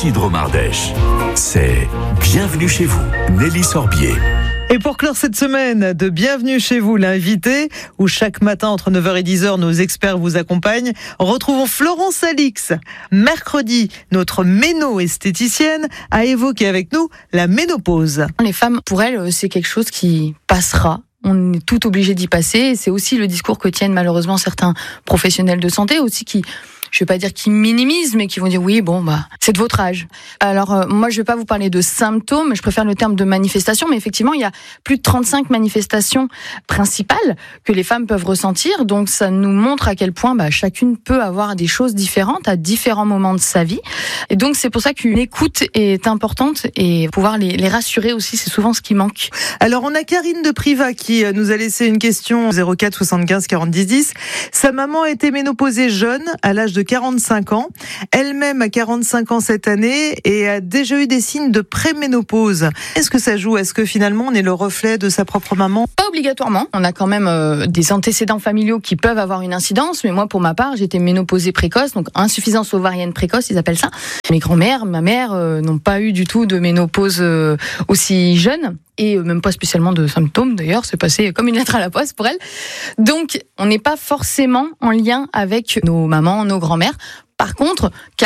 ici Drôme Ardèche. C'est Bienvenue chez vous, Nelly Sorbier. Et pour clore cette semaine de Bienvenue chez vous, l'invité, où chaque matin entre 9h et 10h, nos experts vous accompagnent, retrouvons Florence Alix. Mercredi, notre méno-esthéticienne a évoqué avec nous la ménopause. Les femmes, pour elles, c'est quelque chose qui passera. On est tout obligé d'y passer. C'est aussi le discours que tiennent malheureusement certains professionnels de santé aussi qui, je vais pas dire qu'ils minimisent, mais qui vont dire oui, c'est de votre âge. Alors, moi, je vais pas vous parler de symptômes, je préfère le terme de manifestation, mais effectivement, il y a plus de 35 manifestations principales que les femmes peuvent ressentir, donc ça nous montre à quel point chacune peut avoir des choses différentes à différents moments de sa vie. Et donc, c'est pour ça qu'une écoute est importante et pouvoir les rassurer aussi, c'est souvent ce qui manque. Alors, on a Karine de Privas qui nous a laissé une question 04 75 40 10 10. Sa maman a été ménopausée jeune, à l'âge de 45 ans. Elle-même a 45 ans cette année et a déjà eu des signes de préménopause. Est-ce que ça joue ? Est-ce que finalement on est le reflet de sa propre maman ? Pas obligatoirement. On a quand même des antécédents familiaux qui peuvent avoir une incidence. Mais moi, pour ma part, j'ai été ménopausée précoce, donc insuffisance ovarienne précoce, ils appellent ça. Mes grands-mères, ma mère n'ont pas eu du tout de ménopause aussi jeune. Et même pas spécialement de symptômes d'ailleurs, c'est passé comme une lettre à la poste pour elle. Donc, on n'est pas forcément en lien avec nos mamans, nos grands-mères. Par contre,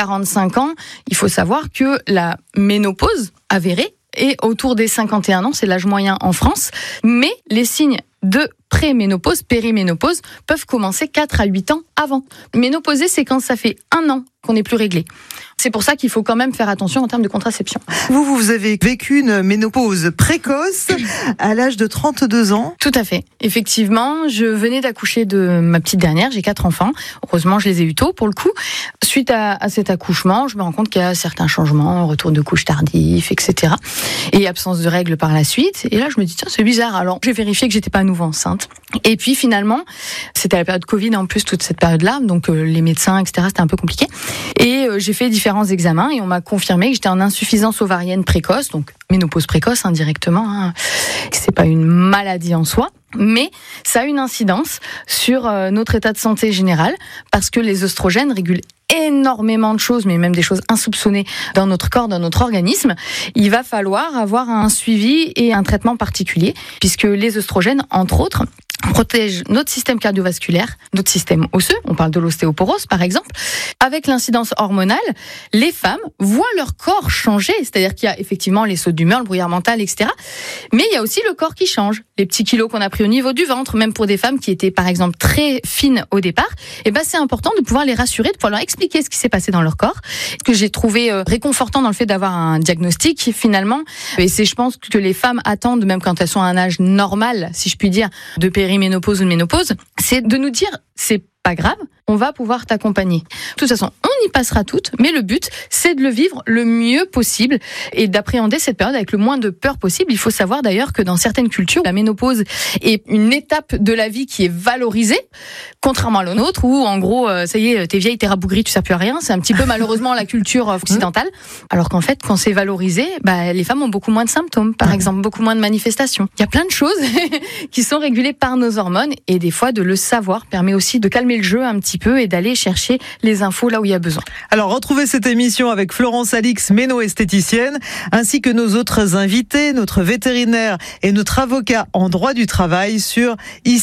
45 ans, il faut savoir que la ménopause avérée est autour des 51 ans, c'est l'âge moyen en France. Mais les signes de préménopause, périménopause, peuvent commencer 4 à 8 ans avant. Ménopausée, c'est quand ça fait 1 an qu'on n'est plus réglé. C'est pour ça qu'il faut quand même faire attention en termes de contraception. Vous avez vécu une ménopause précoce à l'âge de 32 ans. Tout à fait. Effectivement, je venais d'accoucher de ma petite dernière, j'ai 4 enfants. Heureusement, je les ai eu tôt pour le coup. Suite à cet accouchement, je me rends compte qu'il y a certains changements, retour de couche tardif, etc. Et absence de règles par la suite. Et là, je me dis, tiens, c'est bizarre. Alors, j'ai vérifié que j'étais pas à nouveau enceinte. Et puis finalement, c'était la période Covid en plus, toute cette période-là. Donc les médecins, etc., c'était un peu compliqué. Et j'ai fait différents examens et on m'a confirmé que j'étais en insuffisance ovarienne précoce, donc ménopause précoce indirectement. C'est pas une maladie en soi, mais ça a une incidence sur notre état de santé général parce que les œstrogènes régulent énormément de choses, mais même des choses insoupçonnées dans notre corps, dans notre organisme. Il va falloir avoir un suivi et un traitement particulier puisque les œstrogènes, entre autres, protège notre système cardiovasculaire, notre système osseux, on parle de l'ostéoporose par exemple. Avec l'incidence hormonale, les femmes voient leur corps changer, c'est-à-dire qu'il y a effectivement les sauts d'humeur, le brouillard mental, etc. Mais il y a aussi le corps qui change. Les petits kilos qu'on a pris au niveau du ventre, même pour des femmes qui étaient par exemple très fines au départ, c'est important de pouvoir les rassurer, de pouvoir leur expliquer ce qui s'est passé dans leur corps. Ce que j'ai trouvé réconfortant dans le fait d'avoir un diagnostic finalement, et c'est je pense que les femmes attendent, même quand elles sont à un âge normal, si je puis dire, de périménopause ou de ménopause, c'est de nous dire c'est pas grave, on va pouvoir t'accompagner. De toute façon, on y passera toutes, mais le but, c'est de le vivre le mieux possible et d'appréhender cette période avec le moins de peur possible. Il faut savoir d'ailleurs que dans certaines cultures, la ménopause est une étape de la vie qui est valorisée, contrairement à la nôtre, où en gros, ça y est, t'es vieille, t'es rabougrie, tu sers plus à rien. C'est un petit peu malheureusement la culture occidentale. Alors qu'en fait, quand c'est valorisé, les femmes ont beaucoup moins de symptômes, par exemple, beaucoup moins de manifestations. Il y a plein de choses qui sont régulées par nos hormones et des fois, de le savoir permet aussi de calmer le jeu un petit peu et d'aller chercher les infos là où il y a besoin. Alors, retrouvez cette émission avec Florence Alix, méno-esthéticienne, ainsi que nos autres invités, notre vétérinaire et notre avocat en droit du travail sur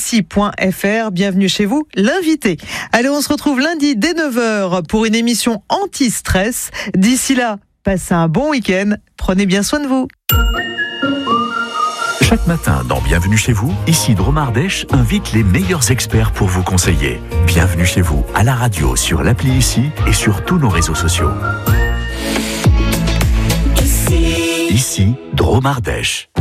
ici.fr. Bienvenue chez vous, l'invité. Allez, on se retrouve lundi dès 9h pour une émission anti-stress. D'ici là, passez un bon week-end. Prenez bien soin de vous. Chaque matin dans Bienvenue chez vous, ici Drôme Ardèche invite les meilleurs experts pour vous conseiller. Bienvenue chez vous à la radio, sur l'appli Ici et sur tous nos réseaux sociaux. Ici Drôme Ardèche.